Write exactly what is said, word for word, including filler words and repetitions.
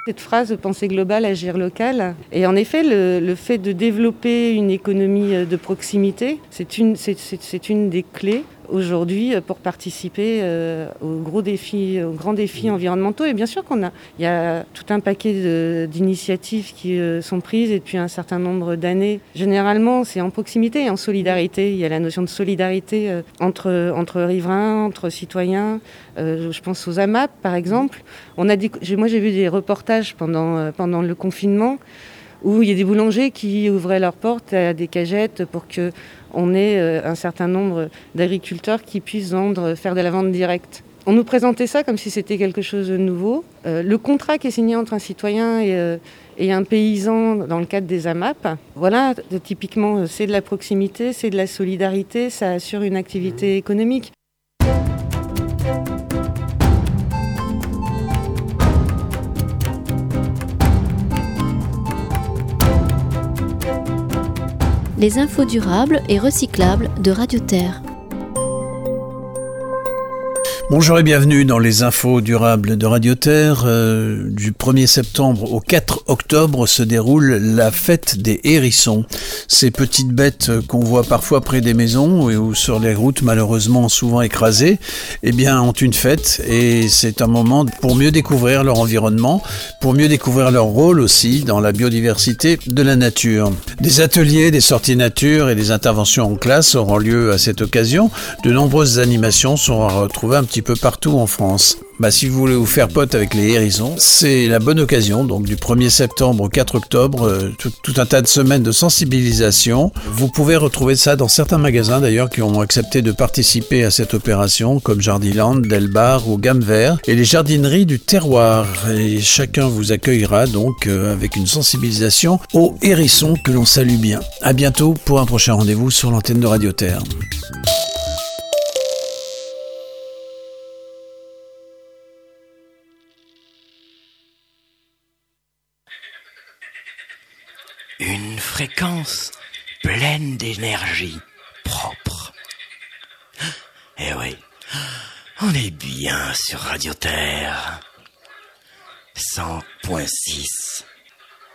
Cette phrase « penser global, agir local ». Et en effet, le, le fait de développer une économie de proximité, c'est une, c'est, c'est, c'est une des clés aujourd'hui pour participer euh, aux gros défis, aux grands défis environnementaux. Et bien sûr qu'on a, il y a tout un paquet de, d'initiatives qui euh, sont prises depuis un certain nombre d'années. Généralement, c'est en proximité et en solidarité. Il y a la notion de solidarité euh, entre, entre riverains, entre citoyens. Euh, je pense aux A M A P, par exemple. On a des, moi, j'ai vu des reportages pendant, euh, pendant le confinement où il y a des boulangers qui ouvraient leurs portes à des cagettes pour que on ait un certain nombre d'agriculteurs qui puissent vendre, faire de la vente directe. On nous présentait ça comme si c'était quelque chose de nouveau. Euh, le contrat qui est signé entre un citoyen et, euh, et un paysan dans le cadre des A M A P, voilà, typiquement, c'est de la proximité, c'est de la solidarité, ça assure une activité économique. Les infos durables et recyclables de Radio Terre. Bonjour et bienvenue dans les infos durables de Radio Terre. Euh, du premier septembre au quatre octobre se déroule la fête des hérissons. Ces petites bêtes qu'on voit parfois près des maisons ou sur les routes malheureusement souvent écrasées, eh bien ont une fête et c'est un moment pour mieux découvrir leur environnement, pour mieux découvrir leur rôle aussi dans la biodiversité de la nature. Des ateliers, des sorties nature et des interventions en classe auront lieu à cette occasion. De nombreuses animations sont à retrouver un petit peu partout en France. Bah, si vous voulez vous faire pote avec les hérissons, c'est la bonne occasion. Donc du premier septembre au quatre octobre, euh, tout, tout un tas de semaines de sensibilisation. Vous pouvez retrouver ça dans certains magasins d'ailleurs qui ont accepté de participer à cette opération, comme Jardiland, Delbar ou Gamme Vert, et les jardineries du terroir. Et chacun vous accueillera donc euh, avec une sensibilisation aux hérissons que l'on salue bien. À bientôt pour un prochain rendez-vous sur l'antenne de Radio Terre. Une fréquence pleine d'énergie propre. Eh oui, on est bien sur Radio Terre. cent point six